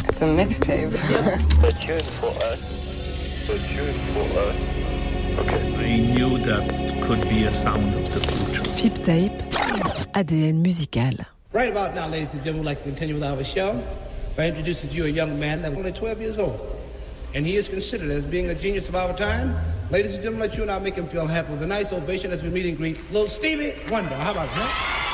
It's a mixtape. The tune for us. The tune for us. Okay. I knew that could be a sound of the future. Fipp Tape, ADN musical. Right about now, ladies and gentlemen, we'd like to continue with our show by introducing to you a young man that's only 12 years old. And he is considered as being a genius of our time. Ladies and gentlemen, let you and I make him feel happy with a nice ovation as we meet and greet little Stevie Wonder. How about that?